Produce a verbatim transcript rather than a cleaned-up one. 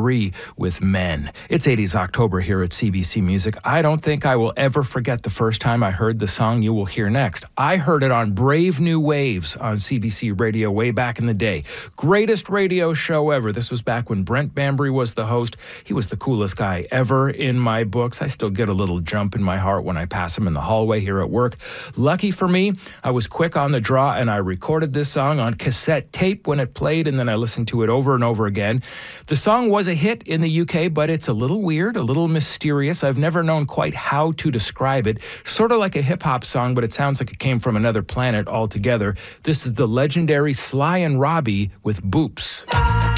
three with Men. It's eighties October here at C B C Music. I don't think I will ever forget the first time I heard the song you will hear next. I heard it on Brave New Waves on C B C Radio way back in the day. Greatest radio show ever. This was back when Brent Bambry was the host. He was the coolest guy ever in my books. I still get a little jump in my heart when I pass him in the hallway here at work. Lucky for me, I was quick on the draw and I recorded this song on cassette tape when it played, and then I listened to it over and over again. The song was a hit in the U K, but it's a little weird, a little mysterious. I've never known quite how to describe it. Sort of like a hip-hop song, but it sounds like it came from another planet altogether. This is the legendary Sly and Robbie with Boops.